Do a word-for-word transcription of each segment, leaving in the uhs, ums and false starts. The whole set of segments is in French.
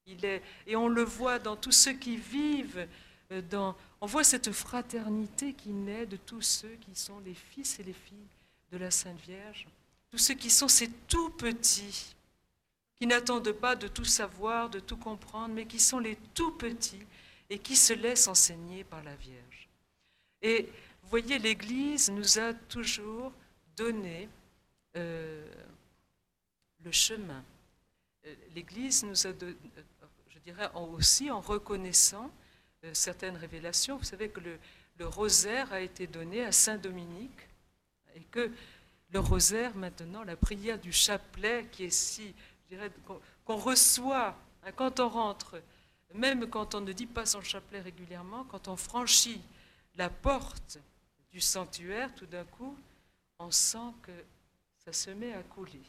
Il est, et on le voit dans tous ceux qui vivent, dans, on voit cette fraternité qui naît de tous ceux qui sont les fils et les filles de la Sainte Vierge, tous ceux qui sont ces tout petits, qui n'attendent pas de tout savoir, de tout comprendre, mais qui sont les tout petits et qui se laissent enseigner par la Vierge. Et vous voyez, l'Église nous a toujours donné euh, le chemin. L'Église nous a, de, je dirais aussi en reconnaissant euh, certaines révélations. Vous savez que le, le rosaire a été donné à Saint Dominique et que le rosaire, maintenant, la prière du chapelet qui est si, je dirais, qu'on, qu'on reçoit hein, quand on rentre, même quand on ne dit pas son chapelet régulièrement, quand on franchit la porte du sanctuaire, tout d'un coup, on sent que ça se met à couler.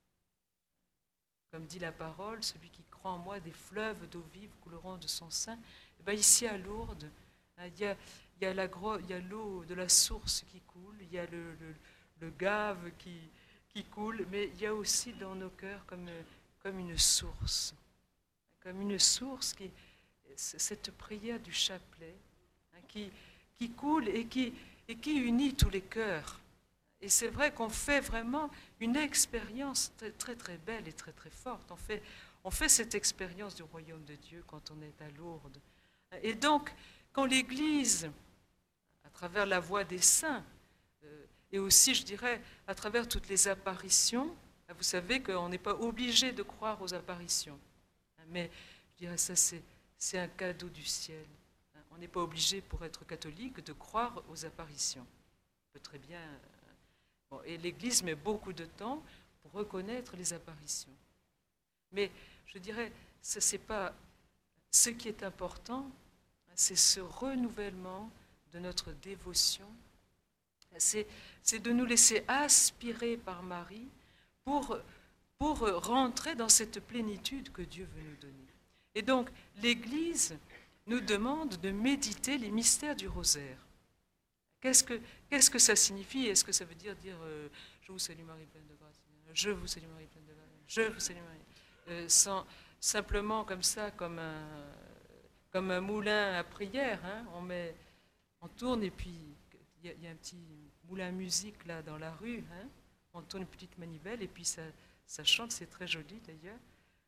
Comme dit la parole, celui qui croit en moi, des fleuves d'eau vive couleront de son sein. Et bien ici à Lourdes, il y a, il y a la gro- il y a l'eau de la source qui coule, il y a le, le, le gave qui, qui coule, mais il y a aussi dans nos cœurs comme, comme une source, comme une source, qui, cette prière du chapelet, hein, qui, qui coule et qui, et qui unit tous les cœurs. Et c'est vrai qu'on fait vraiment une expérience très, très très belle et très très forte. On fait, on fait cette expérience du royaume de Dieu quand on est à Lourdes. Et donc, quand l'Église, à travers la voix des saints, euh, et aussi, je dirais, à travers toutes les apparitions, vous savez qu'on n'est pas obligé de croire aux apparitions. Mais je dirais ça, c'est, c'est un cadeau du ciel. On n'est pas obligé, pour être catholique, de croire aux apparitions. On peut très bien... Bon, et l'Église met beaucoup de temps pour reconnaître les apparitions. Mais je dirais, ce, c'est pas, ce qui est important, c'est ce renouvellement de notre dévotion. C'est, c'est de nous laisser aspirer par Marie pour, pour rentrer dans cette plénitude que Dieu veut nous donner. Et donc, l'Église nous demande de méditer les mystères du rosaire. Qu'est-ce que, qu'est-ce que ça signifie? Est-ce que ça veut dire dire euh, je vous salue Marie pleine de grâce, je vous salue Marie pleine de grâce, je vous salue Marie, euh, sans, simplement comme ça, comme un, comme un moulin à prière, hein, on met, on tourne et puis il y, y a un petit moulin à musique là dans la rue, hein, on tourne une petite manivelle et puis ça, ça chante, c'est très joli d'ailleurs.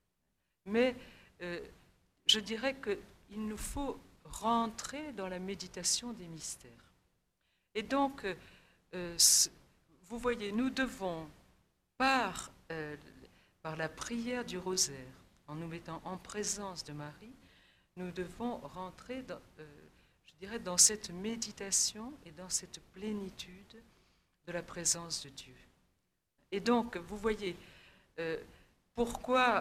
Mais euh, je dirais qu'il nous faut rentrer dans la méditation des mystères. Et donc, euh, vous voyez, nous devons, par, euh, par la prière du rosaire, en nous mettant en présence de Marie, nous devons rentrer dans, euh, je dirais, dans cette méditation et dans cette plénitude de la présence de Dieu. Et donc, vous voyez, euh, pourquoi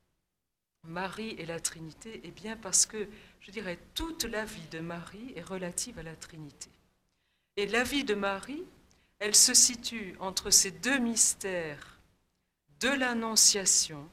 Marie et la Trinité? Eh bien, parce que, je dirais, toute la vie de Marie est relative à la Trinité. Et la vie de Marie, elle se situe entre ces deux mystères de l'Annonciation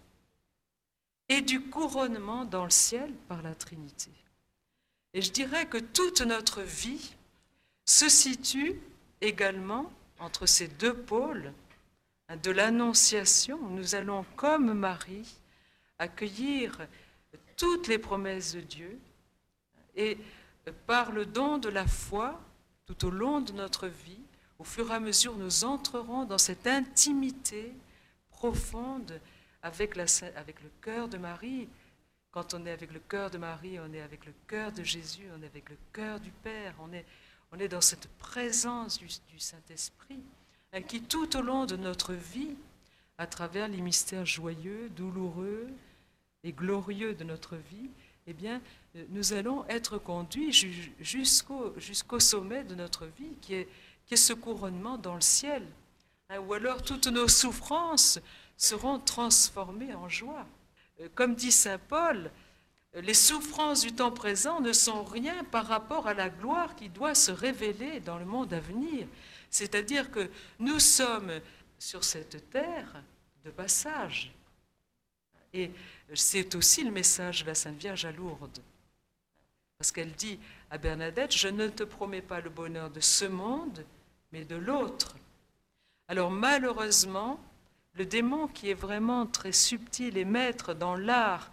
et du couronnement dans le ciel par la Trinité. Et je dirais que toute notre vie se situe également entre ces deux pôles de l'Annonciation, où nous allons, comme Marie, accueillir toutes les promesses de Dieu et par le don de la foi, tout au long de notre vie, au fur et à mesure, nous entrerons dans cette intimité profonde avec, la, avec le cœur de Marie. Quand on est avec le cœur de Marie, on est avec le cœur de Jésus, on est avec le cœur du Père, on est, on est dans cette présence du, du Saint-Esprit, hein, qui tout au long de notre vie, à travers les mystères joyeux, douloureux et glorieux de notre vie, eh bien, nous allons être conduits jusqu'au, jusqu'au sommet de notre vie, qui est, qui est ce couronnement dans le ciel. Hein, ou alors toutes nos souffrances seront transformées en joie. Comme dit saint Paul, les souffrances du temps présent ne sont rien par rapport à la gloire qui doit se révéler dans le monde à venir. C'est-à-dire que nous sommes sur cette terre de passage. Et c'est aussi le message de la Sainte Vierge à Lourdes. Parce qu'elle dit à Bernadette, je ne te promets pas le bonheur de ce monde, mais de l'autre. Alors malheureusement, le démon qui est vraiment très subtil et maître dans l'art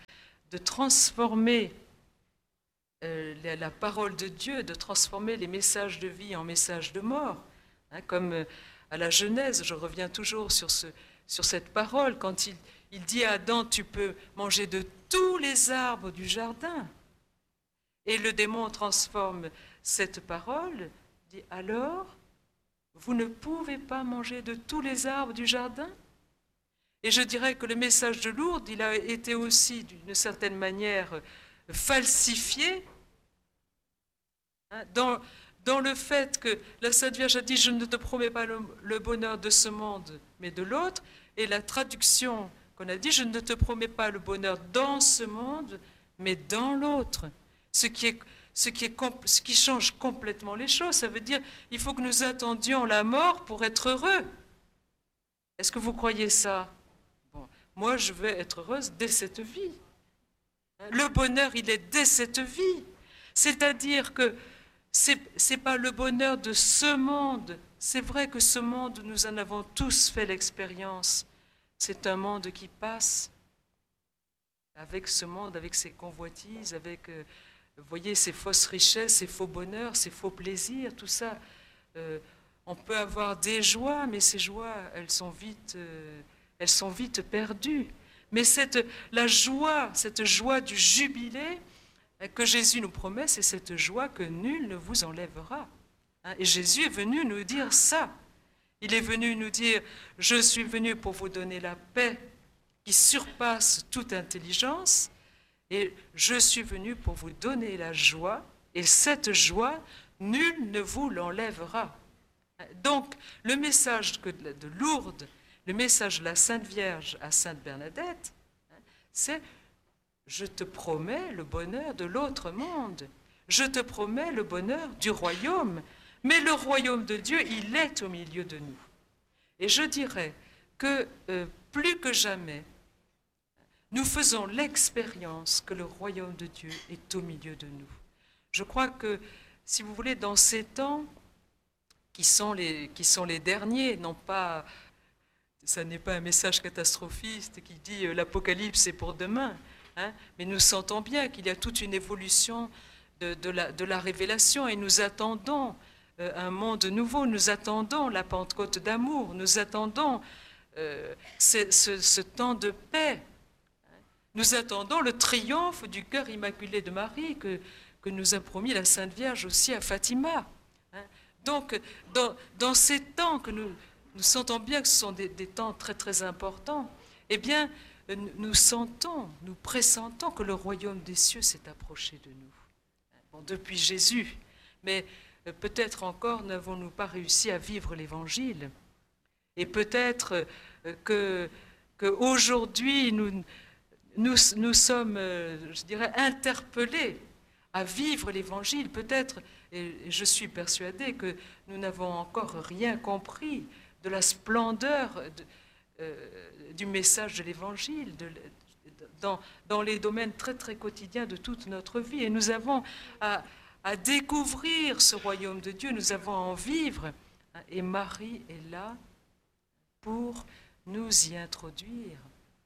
de transformer euh, la, la parole de Dieu, de transformer les messages de vie en messages de mort. Hein, comme euh, à la Genèse, je reviens toujours sur, ce, sur cette parole, quand il, il dit à Adam, tu peux manger de tous les arbres du jardin. Et le démon transforme cette parole, dit alors, vous ne pouvez pas manger de tous les arbres du jardin? Et je dirais que le message de Lourdes, il a été aussi d'une certaine manière falsifié, hein, dans, dans le fait que la Sainte Vierge a dit « Je ne te promets pas le, le bonheur de ce monde, mais de l'autre », et la traduction qu'on a dit « Je ne te promets pas le bonheur dans ce monde, mais dans l'autre », ce qui est, ce qui est, ce qui change complètement les choses. Ça veut dire il faut que nous attendions la mort pour être heureux. Est-ce que vous croyez ça? Bon, moi, je vais être heureuse dès cette vie. Le bonheur, il est dès cette vie. C'est-à-dire que ce n'est pas le bonheur de ce monde. C'est vrai que ce monde, nous en avons tous fait l'expérience. C'est un monde qui passe. Avec ce monde, avec ses convoitises, avec, euh, vous voyez, ces fausses richesses, ces faux bonheurs, ces faux plaisirs, tout ça. Euh, on peut avoir des joies, mais ces joies, elles sont vite, euh, elles sont vite perdues. Mais cette, la joie, cette joie du jubilé que Jésus nous promet, c'est cette joie que nul ne vous enlèvera. Hein, et Jésus est venu nous dire ça. Il est venu nous dire, je suis venu pour vous donner la paix qui surpasse toute intelligence, et je suis venu pour vous donner la joie, et cette joie, nul ne vous l'enlèvera. Donc, le message de Lourdes, le message de la Sainte Vierge à Sainte Bernadette, c'est « Je te promets le bonheur de l'autre monde, je te promets le bonheur du royaume, mais le royaume de Dieu, il est au milieu de nous. » Et je dirais que euh, plus que jamais, nous faisons l'expérience que le royaume de Dieu est au milieu de nous. Je crois que, si vous voulez, dans ces temps qui sont les, qui sont les derniers, non pas, ça n'est pas un message catastrophiste qui dit euh, l'apocalypse est pour demain, hein, mais nous sentons bien qu'il y a toute une évolution de, de, la, de la révélation et nous attendons euh, un monde nouveau, nous attendons la Pentecôte d'amour, nous attendons euh, ce, ce, ce temps de paix. Nous attendons le triomphe du cœur immaculé de Marie que, que nous a promis la Sainte Vierge aussi à Fatima. Hein. Donc, dans, dans ces temps que nous, nous sentons bien que ce sont des, des temps très très importants, eh bien, nous sentons, nous pressentons que le royaume des cieux s'est approché de nous. Bon, depuis Jésus, mais peut-être encore n'avons-nous pas réussi à vivre l'Évangile. Et peut-être que, que aujourd'hui nous Nous, nous sommes, je dirais, interpellés à vivre l'Évangile. Peut-être, et je suis persuadée que nous n'avons encore rien compris de la splendeur de, euh, du message de l'Évangile, de, dans, dans les domaines très, très quotidiens de toute notre vie. Et nous avons à, à découvrir ce royaume de Dieu, nous avons à en vivre. Et Marie est là pour nous y introduire.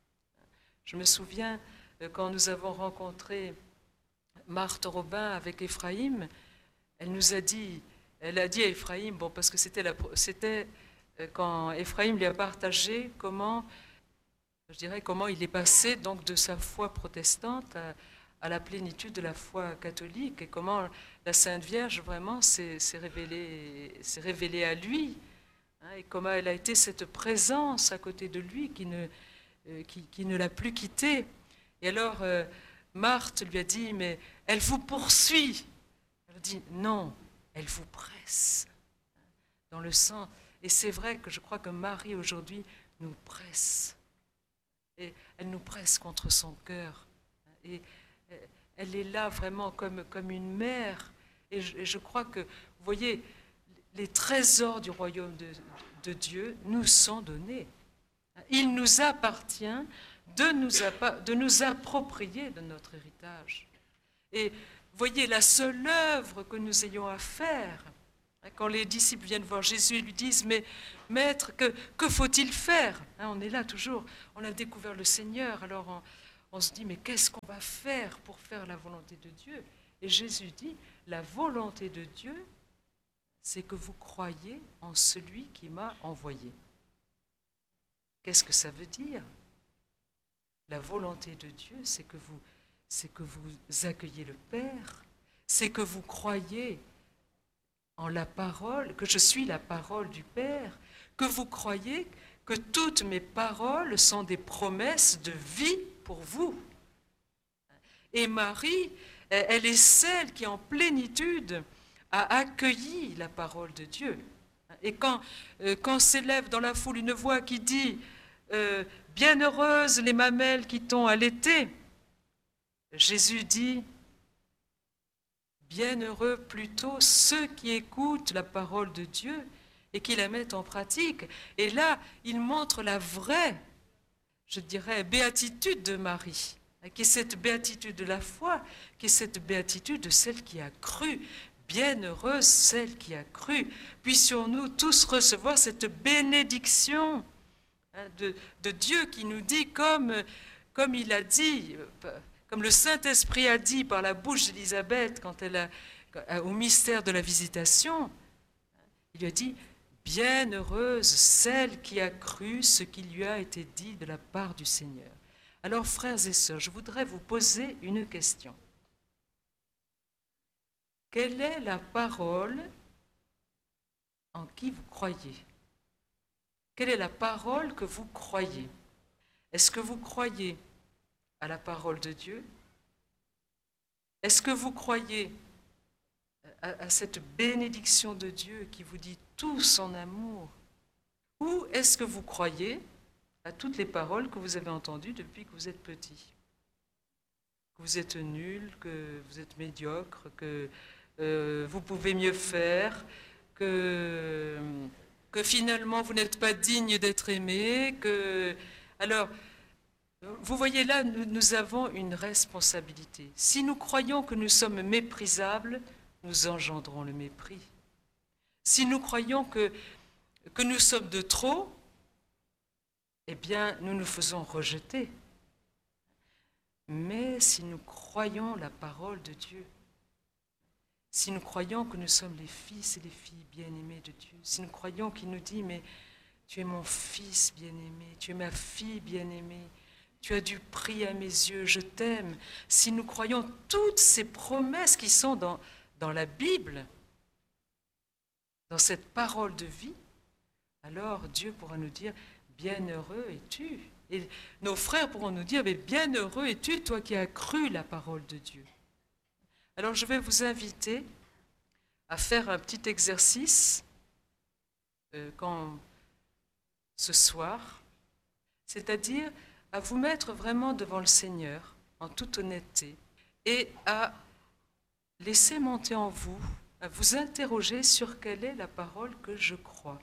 Je me souviens, quand nous avons rencontré Marthe Robin avec Ephraïm, elle nous a dit, elle a dit à Ephraïm, bon, parce que c'était, la, c'était quand Ephraïm lui a partagé comment, je dirais, comment il est passé donc de sa foi protestante à, à la plénitude de la foi catholique et comment la Sainte Vierge vraiment s'est, s'est, révélée, s'est révélée à lui, hein, et comment elle a été cette présence à côté de lui qui ne Euh, qui, qui ne l'a plus quitté. Et alors, euh, Marthe lui a dit, mais elle vous poursuit. Elle a dit, non, elle vous presse. Dans le sang. Et c'est vrai que je crois que Marie, aujourd'hui, nous presse. Et elle nous presse contre son cœur. Et elle est là vraiment comme, comme une mère. Et je, et je crois que, vous voyez, les trésors du royaume de, de Dieu nous sont donnés. Il nous appartient de nous, de nous approprier de notre héritage. Et voyez, la seule œuvre que nous ayons à faire, quand les disciples viennent voir Jésus et lui disent, mais maître, que, que faut-il faire? On est là toujours, on a découvert le Seigneur, alors on, on se dit, mais qu'est-ce qu'on va faire pour faire la volonté de Dieu? Et Jésus dit, la volonté de Dieu, c'est que vous croyez en celui qui m'a envoyé. Qu'est-ce que ça veut dire? La volonté de Dieu, c'est que vous, c'est que vous accueillez le Père, c'est que vous croyez en la parole, que je suis la parole du Père, que vous croyez que toutes mes paroles sont des promesses de vie pour vous. Et Marie, elle est celle qui en plénitude a accueilli la parole de Dieu. Et quand, euh, quand s'élève dans la foule une voix qui dit euh, « Bienheureuses les mamelles qui t'ont allaité », Jésus dit « Bienheureux plutôt ceux qui écoutent la parole de Dieu et qui la mettent en pratique ». Et là, il montre la vraie, je dirais, béatitude de Marie, qui est cette béatitude de la foi, qui est cette béatitude de celle qui a cru. Bienheureuse celle qui a cru. Puissions-nous tous recevoir cette bénédiction hein, de, de Dieu qui nous dit, comme, comme il a dit, comme le Saint-Esprit a dit par la bouche d'Élisabeth quand elle a, au mystère de la visitation, il lui a dit, bienheureuse celle qui a cru ce qui lui a été dit de la part du Seigneur. Alors, frères et sœurs, je voudrais vous poser une question. Quelle est la parole en qui vous croyez? Quelle est la parole que vous croyez? Est-ce que vous croyez à la parole de Dieu? Est-ce que vous croyez à, à cette bénédiction de Dieu qui vous dit tout son amour? Ou est-ce que vous croyez à toutes les paroles que vous avez entendues depuis que vous êtes petit? Que vous êtes nul, que vous êtes médiocre, que euh, vous pouvez mieux faire, que, que finalement vous n'êtes pas digne d'être aimé, que... Alors, vous voyez là, nous, nous avons une responsabilité. Si nous croyons que nous sommes méprisables, nous engendrons le mépris. Si nous croyons que, que nous sommes de trop, eh bien, nous nous faisons rejeter. Mais si nous croyons la parole de Dieu, si nous croyons que nous sommes les fils et les filles bien-aimés de Dieu, si nous croyons qu'il nous dit, mais tu es mon fils bien-aimé, tu es ma fille bien-aimée, tu as du prix à mes yeux, je t'aime. Si nous croyons toutes ces promesses qui sont dans, dans la Bible, dans cette parole de vie, alors Dieu pourra nous dire, bienheureux es-tu. Et nos frères pourront nous dire, mais bienheureux es-tu, toi qui as cru la parole de Dieu. Alors je vais vous inviter à faire un petit exercice euh, quand, ce soir, c'est-à-dire à vous mettre vraiment devant le Seigneur en toute honnêteté et à laisser monter en vous, à vous interroger sur quelle est la parole que je crois.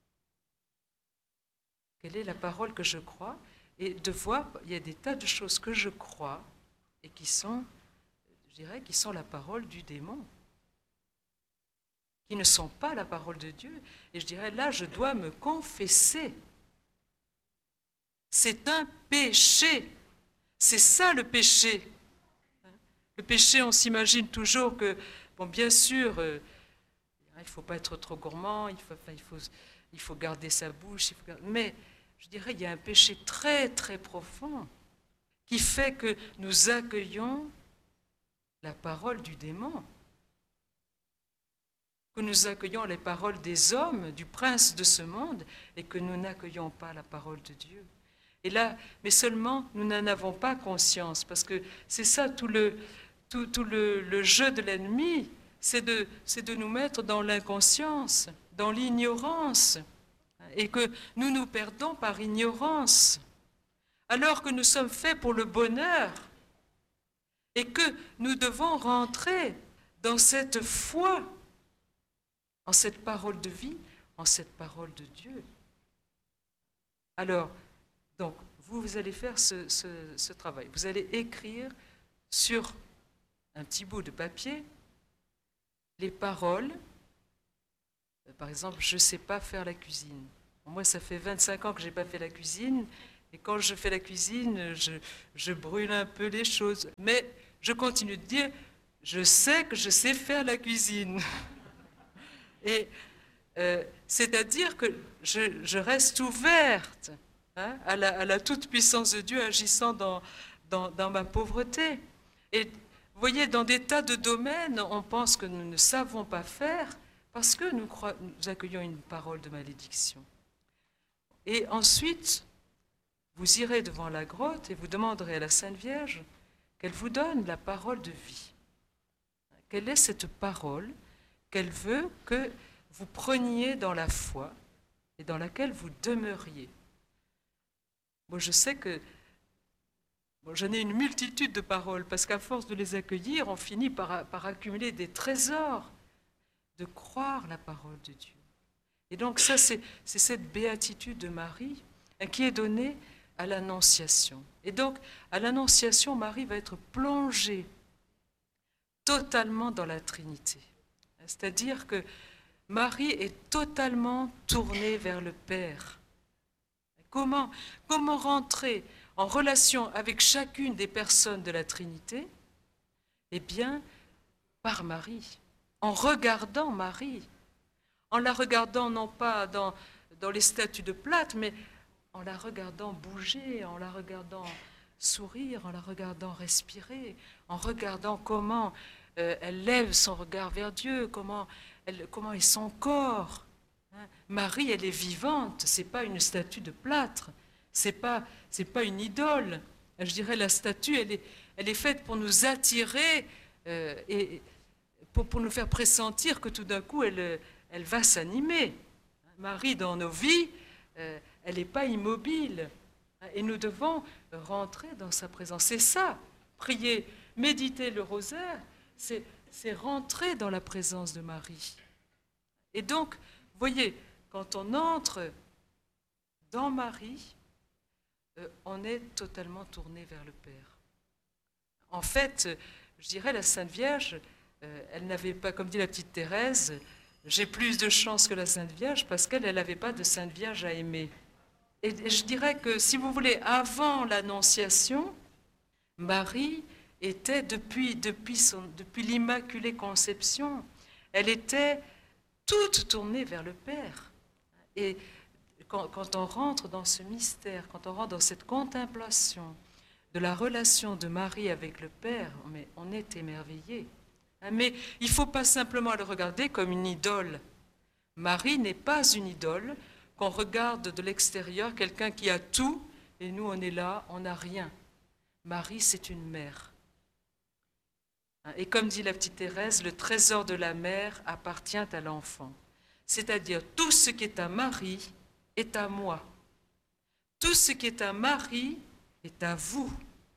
Quelle est la parole que je crois? Et de voir, il y a des tas de choses que je crois et qui sont, je dirais, qui sont la parole du démon, qui ne sont pas la parole de Dieu. Et je dirais, là, je dois me confesser. C'est un péché. C'est ça le péché. Le péché, on s'imagine toujours que, bon, bien sûr, euh, il ne faut pas être trop gourmand, il faut, enfin, il faut, il faut garder sa bouche, il faut garder, mais je dirais qu'il y a un péché très, très profond qui fait que nous accueillons la parole du démon, que nous accueillons les paroles des hommes, du prince de ce monde, et que nous n'accueillons pas la parole de Dieu. Et là, mais seulement, nous n'en avons pas conscience, parce que c'est ça tout le, tout, tout le, le jeu de l'ennemi, c'est de, c'est de nous mettre dans l'inconscience, dans l'ignorance, et que nous nous perdons par ignorance, alors que nous sommes faits pour le bonheur, et que nous devons rentrer dans cette foi, en cette parole de vie, en cette parole de Dieu. Alors, donc, vous, vous allez faire ce, ce, ce travail. Vous allez écrire sur un petit bout de papier les paroles. Par exemple, je ne sais pas faire la cuisine. Moi, ça fait vingt-cinq ans que je n'ai pas fait la cuisine Et quand je fais la cuisine, je, je brûle un peu les choses. Mais je continue de dire, je sais que je sais faire la cuisine. Et euh, c'est-à-dire que je, je reste ouverte hein, à la, à la toute-puissance de Dieu agissant dans, dans, dans ma pauvreté. Et vous voyez, dans des tas de domaines, on pense que nous ne savons pas faire parce que nous, croyons, nous accueillons une parole de malédiction. Et ensuite, vous irez devant la grotte et vous demanderez à la Sainte Vierge qu'elle vous donne la parole de vie. Quelle est cette parole qu'elle veut que vous preniez dans la foi et dans laquelle vous demeuriez. Bon, je sais que bon, j'en ai une multitude de paroles parce qu'à force de les accueillir, on finit par, par accumuler des trésors de croire la parole de Dieu. Et donc ça, c'est, c'est cette béatitude de Marie qui est donnée à l'Annonciation. Et donc, à l'Annonciation, Marie va être plongée totalement dans la Trinité. C'est-à-dire que Marie est totalement tournée vers le Père. Comment, comment rentrer en relation avec chacune des personnes de la Trinité? Eh bien, par Marie, en regardant Marie, en la regardant non pas dans, dans les statues de plâtre, mais en la regardant bouger, en la regardant sourire, en la regardant respirer, en regardant comment euh, elle lève son regard vers Dieu, comment, elle, comment est son corps. Hein? Marie, elle est vivante, ce n'est pas une statue de plâtre, ce n'est pas, c'est pas une idole. Je dirais la statue, elle est, elle est faite pour nous attirer euh, et pour, pour nous faire pressentir que tout d'un coup, elle, elle va s'animer. Marie, dans nos vies, euh, elle n'est pas immobile. Et nous devons rentrer dans sa présence. C'est ça, prier, méditer le rosaire, c'est, c'est rentrer dans la présence de Marie. Et donc, vous voyez, quand on entre dans Marie, euh, on est totalement tourné vers le Père. En fait, je dirais, la Sainte Vierge, euh, elle n'avait pas, comme dit la petite Thérèse, j'ai plus de chance que la Sainte Vierge parce qu'elle n'avait pas de Sainte Vierge à aimer. Et je dirais que, si vous voulez, avant l'Annonciation, Marie était, depuis, depuis, son, depuis l'Immaculée Conception, elle était toute tournée vers le Père. Et quand, quand on rentre dans ce mystère, quand on rentre dans cette contemplation de la relation de Marie avec le Père, mais on est émerveillé. Mais il ne faut pas simplement le regarder comme une idole. Marie n'est pas une idole, qu'on regarde de l'extérieur, quelqu'un qui a tout, et nous on est là, on n'a rien. Marie, c'est une mère. Et comme dit la petite Thérèse, le trésor de la mère appartient à l'enfant. C'est-à-dire, tout ce qui est à Marie est à moi. Tout ce qui est à Marie est à vous.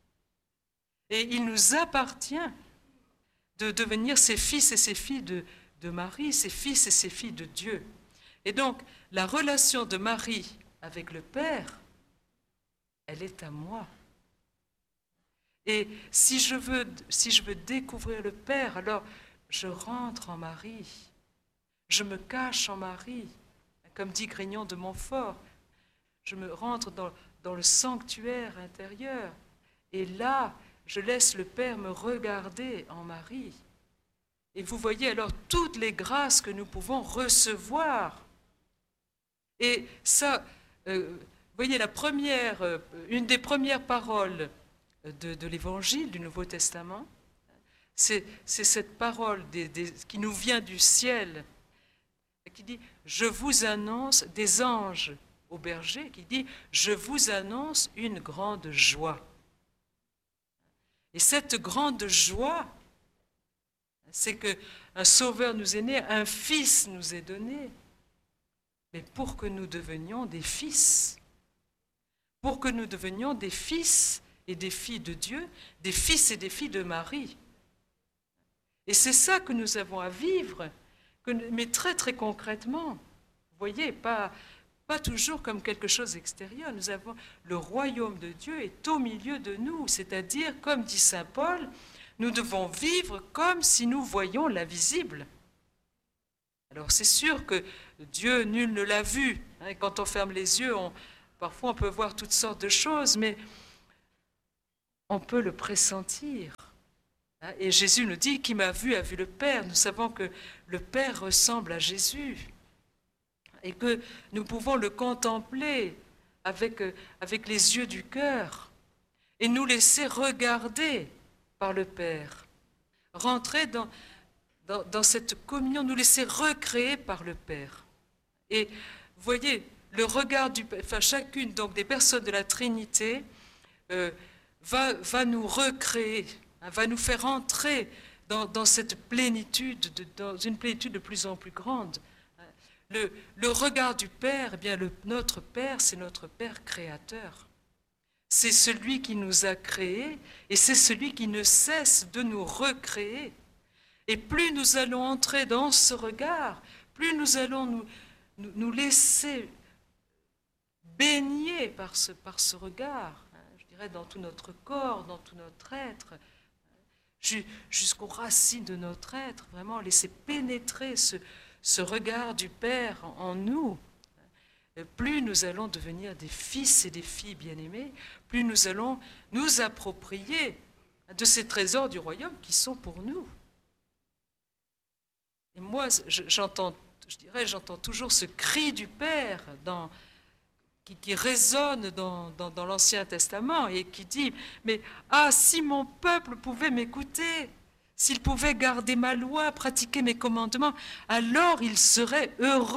Et il nous appartient de devenir ses fils et ses filles de, de Marie, ses fils et ses filles de Dieu. Et donc, la relation de Marie avec le Père, elle est à moi. Et si je veux, si je veux découvrir le Père, alors je rentre en Marie. Je me cache en Marie. Comme dit Grignon de Montfort, je me rentre dans, dans le sanctuaire intérieur. Et là, je laisse le Père me regarder en Marie. Et vous voyez alors toutes les grâces que nous pouvons recevoir. Et ça, euh, vous voyez, la première, euh, une des premières paroles de, de l'Évangile, du Nouveau Testament, c'est, c'est cette parole des, des, qui nous vient du ciel, qui dit « Je vous annonce » des anges au berger, qui dit « Je vous annonce une grande joie ». Et cette grande joie, c'est qu'un sauveur nous est né, un fils nous est donné, mais pour que nous devenions des fils, pour que nous devenions des fils et des filles de Dieu, des fils et des filles de Marie. Et c'est ça que nous avons à vivre, que, mais très très concrètement. Vous voyez, pas, pas toujours comme quelque chose d'extérieur. Nous avons le royaume de Dieu est au milieu de nous, c'est-à-dire, comme dit saint Paul, nous devons vivre comme si nous voyions l'invisible. Alors c'est sûr que Dieu, nul ne l'a vu. Quand on ferme les yeux, on, parfois on peut voir toutes sortes de choses, mais on peut le pressentir. Et Jésus nous dit, qui m'a vu a vu le Père. Nous savons que le Père ressemble à Jésus et que nous pouvons le contempler avec, avec les yeux du cœur et nous laisser regarder par le Père. Rentrer dans, dans, dans cette communion, nous laisser recréer par le Père. Et vous voyez, le regard du Père, enfin chacune donc, des personnes de la Trinité euh, va, va nous recréer, hein, va nous faire entrer dans, dans cette plénitude, de, dans une plénitude de plus en plus grande. Le, le regard du Père, eh bien le, notre Père, c'est notre Père créateur. C'est celui qui nous a créés et c'est celui qui ne cesse de nous recréer. Et plus nous allons entrer dans ce regard, plus nous allons nous, nous, nous laisser baigner par ce, par ce regard, hein, je dirais dans tout notre corps, dans tout notre être, jusqu'aux racines de notre être, vraiment laisser pénétrer ce, ce regard du Père en, en nous. Plus nous allons devenir des fils et des filles bien-aimés, plus nous allons nous approprier de ces trésors du royaume qui sont pour nous. Et moi, j'entends, je dirais, j'entends toujours ce cri du Père dans, qui, qui résonne dans, dans, dans l'Ancien Testament et qui dit « Mais ah, si mon peuple pouvait m'écouter, s'il pouvait garder ma loi, pratiquer mes commandements, alors il serait heureux. »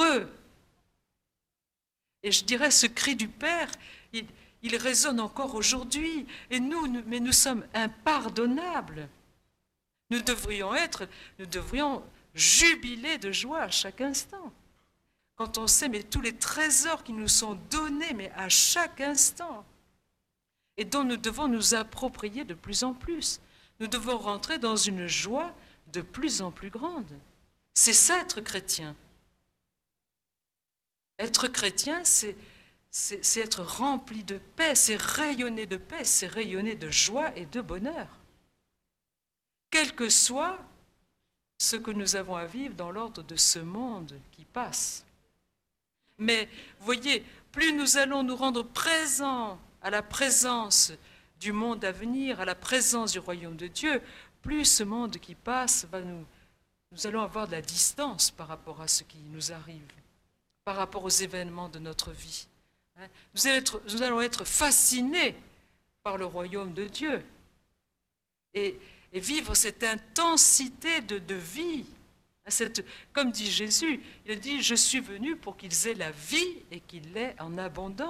Et je dirais, ce cri du Père, il, il résonne encore aujourd'hui. Et nous, nous, mais nous sommes impardonnables. Nous devrions être, nous devrions jubiler de joie à chaque instant. Quand on sait mais tous les trésors qui nous sont donnés, mais à chaque instant, et dont nous devons nous approprier de plus en plus. Nous devons rentrer dans une joie de plus en plus grande. C'est ça être chrétien. Être chrétien, c'est, c'est, c'est être rempli de paix, c'est rayonner de paix, c'est rayonner de joie et de bonheur. Quel que soit ce que nous avons à vivre dans l'ordre de ce monde qui passe. Mais, voyez, plus nous allons nous rendre présents à la présence du monde à venir, à la présence du royaume de Dieu, plus ce monde qui passe va nous... Nous allons avoir de la distance par rapport à ce qui nous arrive, par rapport aux événements de notre vie. Nous allons être, nous allons être fascinés par le royaume de Dieu et, et vivre cette intensité de, de vie. Cette, comme dit Jésus, il dit « Je suis venu pour qu'ils aient la vie et qu'ils l'aient en abondance ».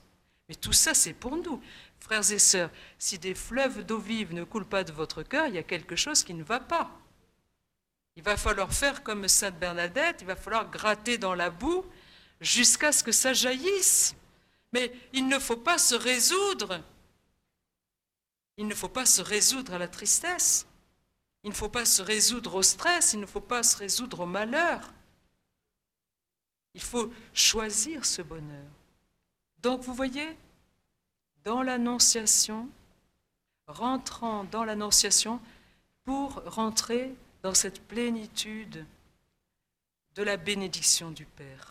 Mais tout ça, c'est pour nous. Frères et sœurs, si des fleuves d'eau vive ne coulent pas de votre cœur, il y a quelque chose qui ne va pas. Il va falloir faire comme Sainte Bernadette, il va falloir gratter dans la boue jusqu'à ce que ça jaillisse. Mais il ne faut pas se résoudre. Il ne faut pas se résoudre à la tristesse. Il ne faut pas se résoudre au stress. Il ne faut pas se résoudre au malheur. Il faut choisir ce bonheur. Donc vous voyez, dans l'Annonciation, rentrant dans l'Annonciation pour rentrer dans cette plénitude de la bénédiction du Père.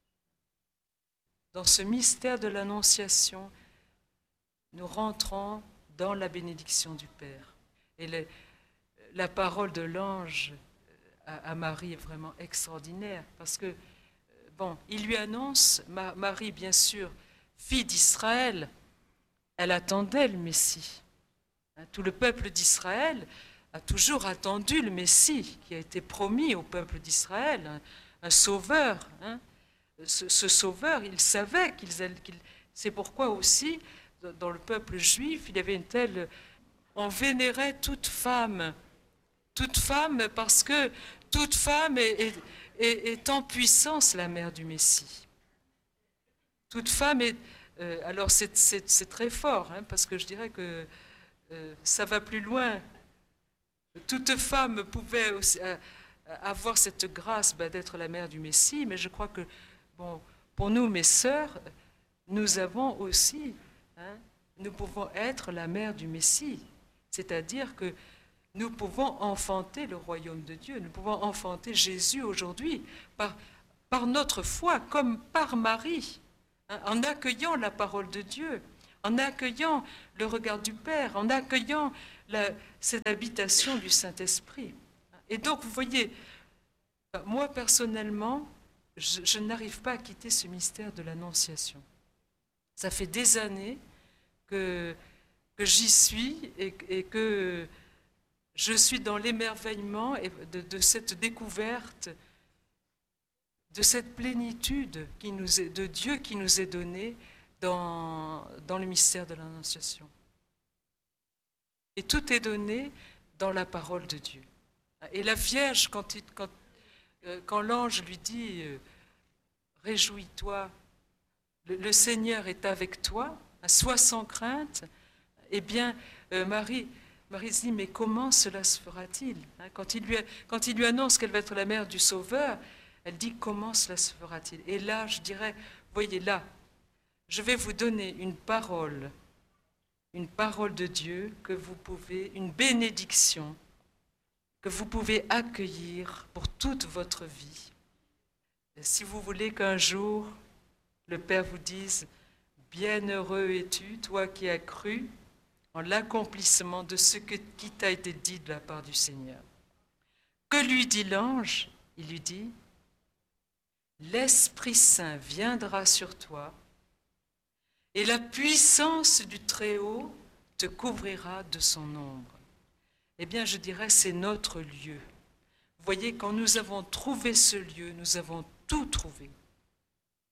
Dans ce mystère de l'Annonciation, nous rentrons dans la bénédiction du Père. Et les, la parole de l'ange à, à Marie est vraiment extraordinaire, parce que, bon, il lui annonce, Marie, bien sûr, fille d'Israël, elle attendait le Messie. Tout le peuple d'Israël a toujours attendu le Messie qui a été promis au peuple d'Israël, un, un sauveur. Hein. Ce, ce sauveur, il savait qu'il... qu'il c'est pourquoi aussi, dans le peuple juif, il y avait une telle... On vénérait toute femme. Toute femme parce que toute femme est, est, est, est en puissance la mère du Messie. Toute femme est... Euh, alors c'est, c'est, c'est très fort, hein, parce que je dirais que euh, ça va plus loin. Toute femme pouvait aussi, euh, avoir cette grâce bah, d'être la mère du Messie, mais je crois que, bon, pour nous, mes sœurs, nous avons aussi, hein, nous pouvons être la mère du Messie, c'est-à-dire que nous pouvons enfanter le royaume de Dieu, nous pouvons enfanter Jésus aujourd'hui par, par notre foi, comme par Marie. hein, en accueillant la parole de Dieu, en accueillant le regard du Père, en accueillant la, cette habitation du Saint-Esprit. Et donc, vous voyez, moi personnellement, je, je n'arrive pas à quitter ce mystère de l'Annonciation. Ça fait des années que, que j'y suis et, et que je suis dans l'émerveillement de, de cette découverte, de cette plénitude qui nous est, de Dieu qui nous est donnée dans, dans le mystère de l'Annonciation. Et tout est donné dans la parole de Dieu. Et la Vierge, quand, il, quand, euh, quand l'ange lui dit euh, « Réjouis-toi, le, le Seigneur est avec toi, sois sans crainte », eh bien, euh, Marie, Marie se dit « Mais comment cela se fera-t-il » hein, quand, il lui, quand il lui annonce qu'elle va être la mère du Sauveur, elle dit « Comment cela se fera-t-il » Et là, je dirais, voyez là, je vais vous donner une parole, une parole de Dieu que vous pouvez, une bénédiction que vous pouvez accueillir pour toute votre vie. Et si vous voulez qu'un jour, le Père vous dise « Bienheureux es-tu, toi qui as cru en l'accomplissement de ce que, qui t'a été dit de la part du Seigneur. » Que lui dit l'ange? Il lui dit « L'Esprit Saint viendra sur toi, et la puissance du Très-Haut te couvrira de son ombre. » Eh bien, je dirais, c'est notre lieu. Vous voyez, quand nous avons trouvé ce lieu, nous avons tout trouvé.